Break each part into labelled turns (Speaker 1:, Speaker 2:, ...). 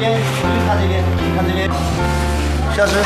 Speaker 1: 边，看这边，看这边。小石，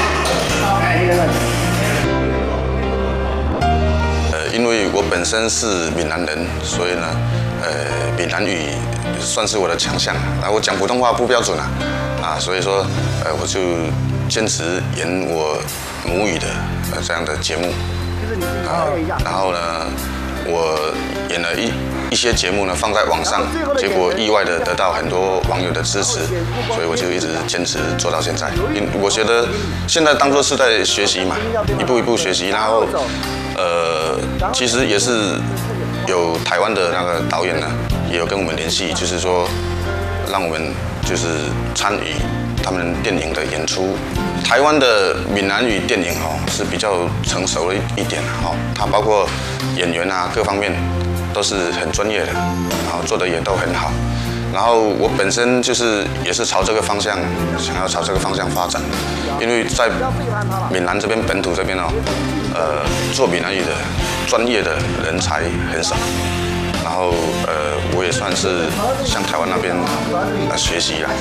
Speaker 2: 因为我本身是闽南人，所以呢，闽南语算是我的强项。然后我讲普通话不标准所以说，我就坚持演我母语的这样的节目。然后呢，我演了一些节目呢放在网上，结果意外的得到很多网友的支持，所以我就一直坚持做到现在。我觉得现在当作是在学习嘛，一步一步学习，然后其实也是有台湾的那个导演呢，也有跟我们联系，就是说让我们就是参与他们电影的演出。台湾的闽南语电影是比较成熟了一点它包括演员各方面都是很专业的，然后做的也都很好。然后我本身也是朝这个方向，想要朝这个方向发展，因为在闽南这边本土这边做闽南语的专业的人才很少。然后我也算是向台湾那边学习啦。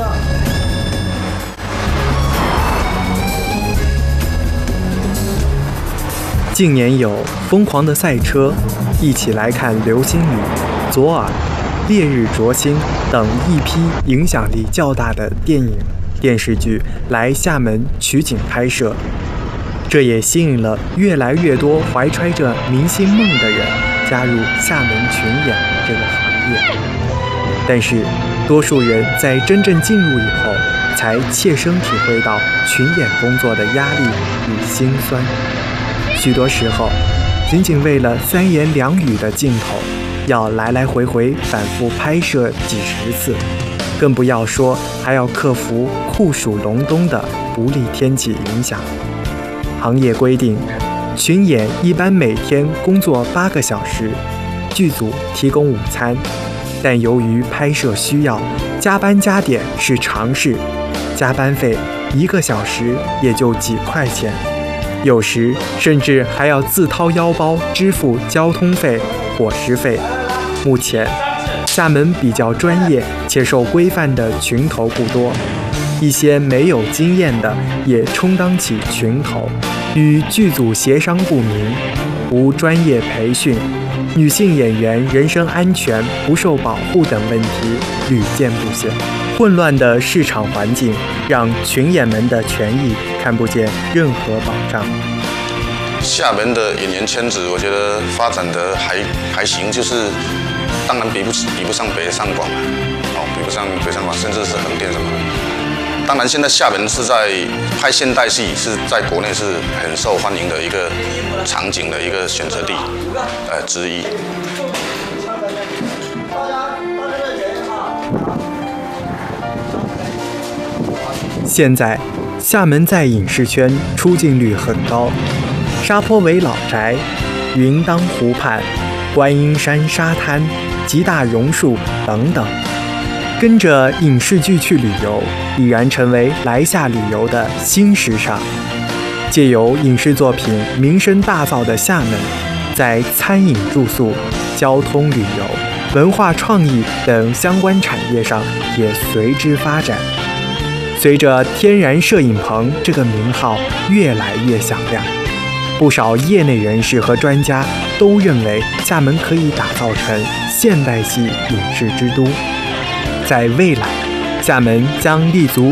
Speaker 3: 近年有《疯狂的赛车》、一起来看流星雨、左耳、烈日灼心等一批影响力较大的电影、电视剧来厦门取景拍摄，这也吸引了越来越多怀揣着明星梦的人加入厦门群演这个行业。但是，多数人在真正进入以后，才切身体会到群演工作的压力与辛酸。许多时候，仅仅为了3言2语的镜头，要来来回回反复拍摄几10次，更不要说还要克服酷暑隆冬的不利天气影响。行业规定，群演一般每天工作8个小时，剧组提供午餐，但由于拍摄需要，加班加点是常事，加班费1个小时也就几块钱。有时甚至还要自掏腰包支付交通费、伙食费。目前，厦门比较专业且受规范的群头不多，一些没有经验的也充当起群头，与剧组协商不明，无专业培训，女性演员人身安全不受保护等问题屡见不鲜。混乱的市场环境让群演们的权益看不见任何保障。
Speaker 2: 厦门的演员圈子，我觉得发展的还行，就是当然比不上北上广比不上北上广，甚至是横店什么的。当然，现在厦门是在拍现代戏，是在国内是很受欢迎的一个场景的一个选择地之一。
Speaker 3: 现在，厦门在影视圈出镜率很高，沙坡尾老宅、云当湖畔、观音山沙滩、吉大榕树等等，跟着影视剧去旅游，已然成为来厦旅游的新时尚。借由影视作品名声大噪的厦门，在餐饮住宿、交通旅游、文化创意等相关产业上也随之发展。随着天然摄影棚这个名号越来越响亮，不少业内人士和专家都认为厦门可以打造成现代系影视之都。在未来，厦门将立足